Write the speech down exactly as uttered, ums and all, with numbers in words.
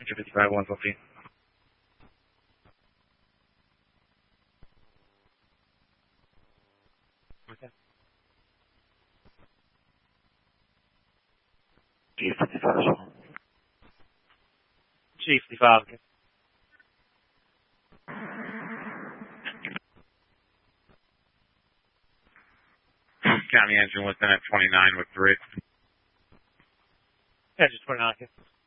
two fifty-five, one fifty. Okay. G fifty-five as well. G fifty-five, okay. County engine within at twenty-nine with three. Yeah, just twenty-nine, okay.